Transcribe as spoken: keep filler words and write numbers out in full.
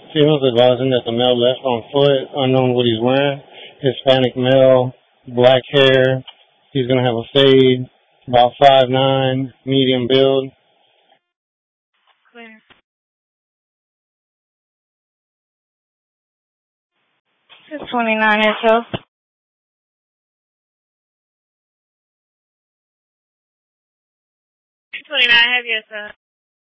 Females advising that the male left on foot, unknown what he's wearing. Hispanic male, black hair. He's going to have a fade, about five nine, medium build. Clear. It's twenty-nine intel. twenty-nine, have your son.